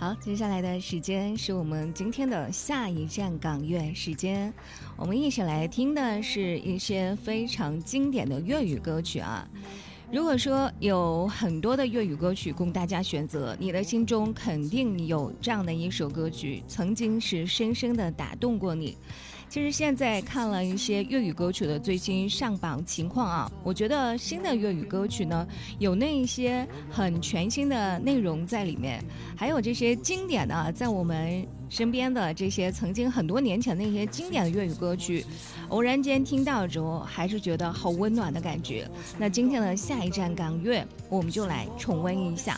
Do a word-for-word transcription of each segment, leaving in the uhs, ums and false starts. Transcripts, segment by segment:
好，接下来的时间是我们今天的下一站港乐时间，我们一起来听的是一些非常经典的粤语歌曲啊。如果说有很多的粤语歌曲供大家选择，你的心中肯定有这样的一首歌曲，曾经是深深的打动过你。其实现在看了一些粤语歌曲的最新上榜情况啊，我觉得新的粤语歌曲呢，有那一些很全新的内容在里面，还有这些经典的，在我们身边的这些曾经很多年前的一些经典的粤语歌曲，偶然间听到之后，还是觉得好温暖的感觉。那今天的下一站港乐，我们就来重温一下。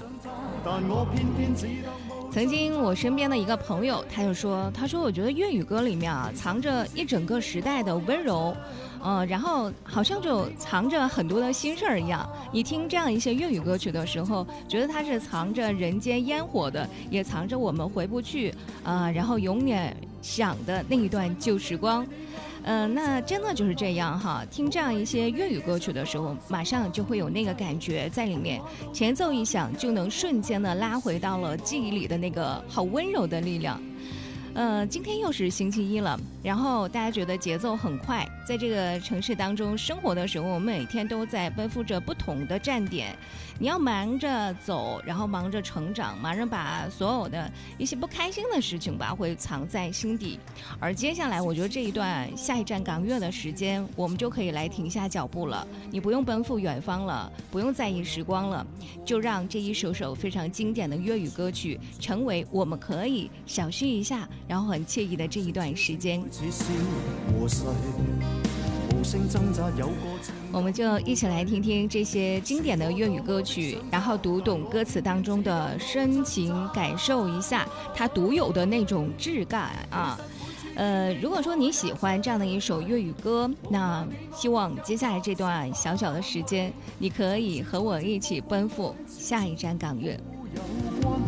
曾经我身边的一个朋友，他就说，他说我觉得粤语歌里面啊，藏着一整个时代的温柔，呃，然后好像就藏着很多的心事儿一样。你听这样一些粤语歌曲的时候，觉得它是藏着人间烟火的，也藏着我们回不去啊、呃，然后永远想的那一段旧时光。呃，那真的就是这样哈。听这样一些粤语歌曲的时候，马上就会有那个感觉在里面，前奏一响，就能瞬间的拉回到了记忆里的那个好温柔的力量。呃，今天又是星期一了，然后大家觉得节奏很快，在这个城市当中生活的时候，我们每天都在奔赴着不同的站点，你要忙着走，然后忙着成长，忙着把所有的一些不开心的事情吧，会藏在心底。而接下来，我觉得这一段下一站港乐的时间，我们就可以来停下脚步了。你不用奔赴远方了，不用在意时光了，就让这一首首非常经典的粤语歌曲，成为我们可以小憩一下，然后很惬意的这一段时间。我们就一起来听听这些经典的粤语歌曲，然后读懂歌词当中的深情，感受一下它独有的那种质感啊。呃，如果说你喜欢这样的一首粤语歌，那希望接下来这段小小的时间，你可以和我一起奔赴下一站港乐。